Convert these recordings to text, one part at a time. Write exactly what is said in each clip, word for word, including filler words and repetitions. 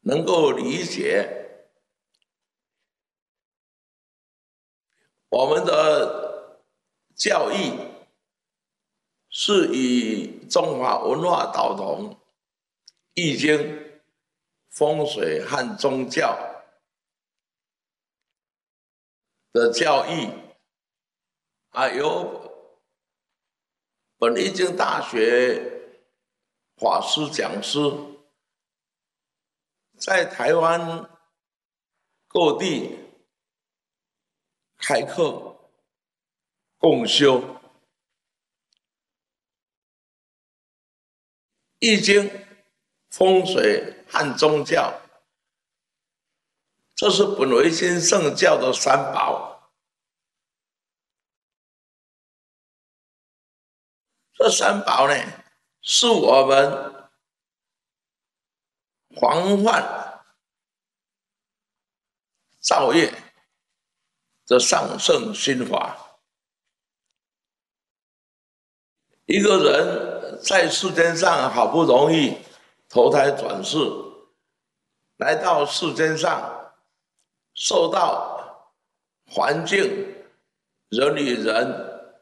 能够理解我们的教义是以中华文化导统、易经、风水和宗教的教义，啊，由本易经大学法师讲师在台湾各地开课共修。易经、风水和宗教，这是本维新圣教的三宝。这三宝呢，是我们防范造业的上圣心法。一个人在世间上好不容易投胎转世，来到世间上，受到环境、人与人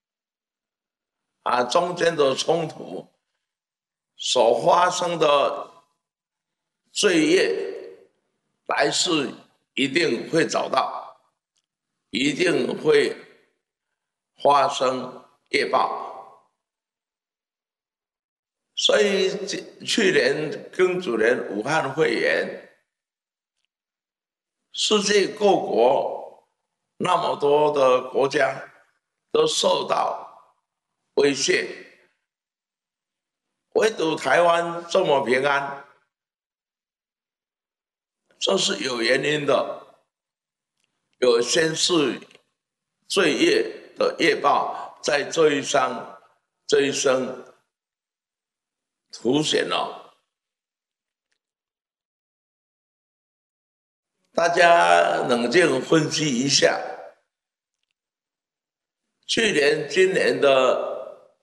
啊中间的冲突所发生的罪业，来世一定会找到，一定会发生业报。所以去年庚子年武汉肺炎，世界各国那么多的国家都受到威胁，唯独台湾这么平安，这是有原因的，有先世罪业的业报在这一生这一生凸显了。大家冷静分析一下，去年、今年的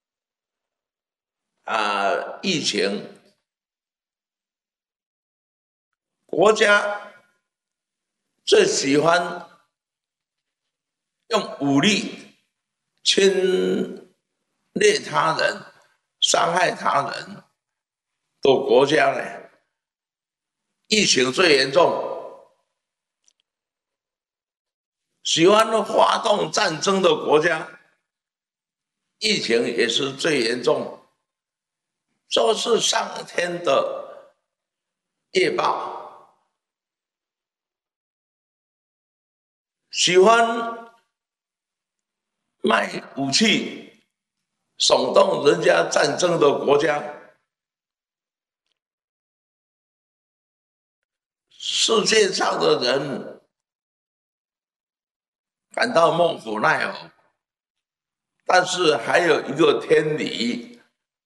啊疫情，国家最喜欢用武力侵略他人、伤害他人的国家呢，疫情最严重。喜欢发动战争的国家，疫情也是最严重。这是上天的业报。喜欢卖武器、耸动人家战争的国家，世界上的人感到莫可奈何，但是还有一个天理，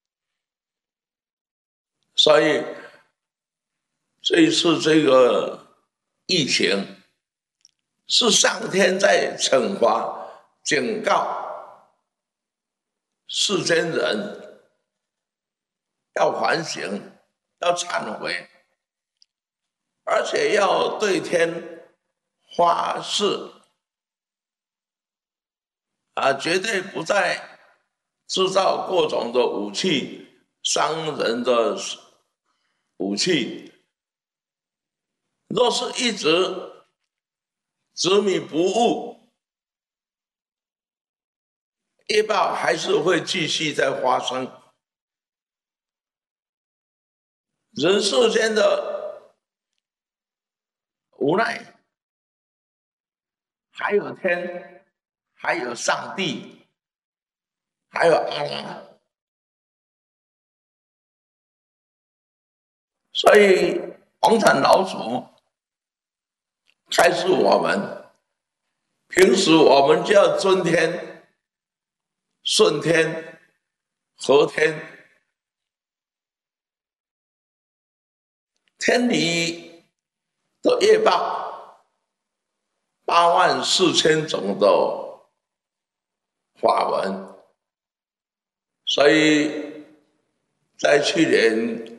所以这一次这个疫情是上天在惩罚、警告世间人要反省、要忏悔，而且要对天发誓。啊，绝对不再制造各种的武器，伤人的武器。若是一直执迷不悟，业报还是会继续在发生。人世间的无奈，还有天。还有上帝，还有阿拉，所以黄产老祖开示我们，平时我们就要尊天、顺天、和天，天理的业报，八万四千种的法文，所以在去年